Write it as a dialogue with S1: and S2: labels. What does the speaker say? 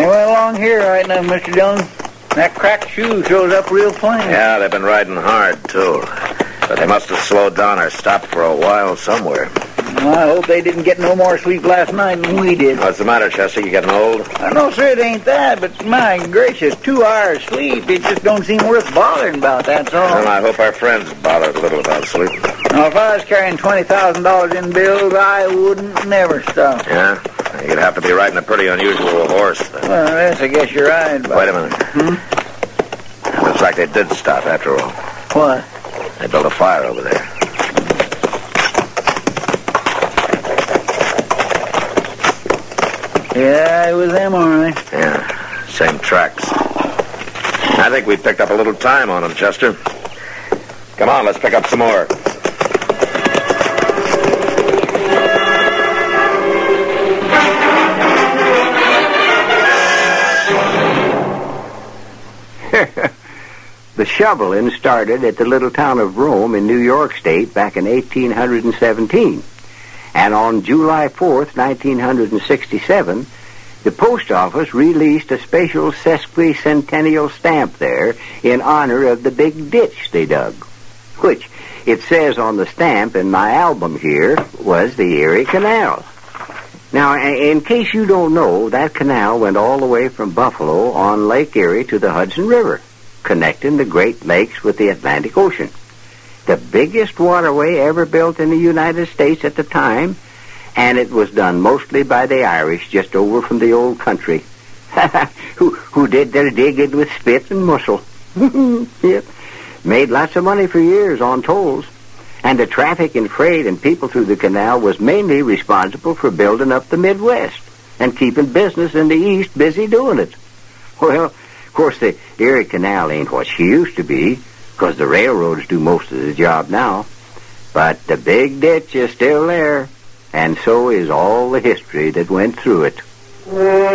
S1: They went along here right enough, Mr. Dillon. That cracked shoe shows up real plain.
S2: Yeah, they've been riding hard, too. But they must have slowed down or stopped for a while somewhere.
S1: Well, I hope they didn't get no more sleep last night than we did.
S2: What's the matter, Chester? You getting old?
S1: No, sir, it ain't that, but my gracious, 2 hours sleep, it just don't seem worth bothering about, that's all.
S2: Well, I hope our friends bothered a little about sleep.
S1: Now, if I was carrying $20,000 in bills, I wouldn't never stop.
S2: Yeah? You'd have to be riding a pretty unusual horse, then.
S1: Well, yes, I guess you're right. But...
S2: Wait a minute. Looks like they did stop after all.
S1: What?
S2: They built a fire over there.
S1: Yeah, it was them, all right.
S2: Yeah, same tracks. I think we picked up a little time on them, Chester. Come on, let's pick up some more.
S3: The shoveling started at the little town of Rome in New York State back in 1817. And on July 4th, 1967, the post office released a special sesquicentennial stamp there in honor of the big ditch they dug, which, it says on the stamp in my album here, was the Erie Canal. Now, in case you don't know, that canal went all the way from Buffalo on Lake Erie to the Hudson River, connecting the Great Lakes with the Atlantic Ocean. The biggest waterway ever built in the United States at the time, and it was done mostly by the Irish just over from the old country, who did their digging with spit and mussel. Yep. Made lots of money for years on tolls, and the traffic and freight and people through the canal was mainly responsible for building up the Midwest and keeping business in the East busy doing it. Well, of course, the Erie Canal ain't what she used to be, because the railroads do most of the job now. But the big ditch is still there, and so is all the history that went through it.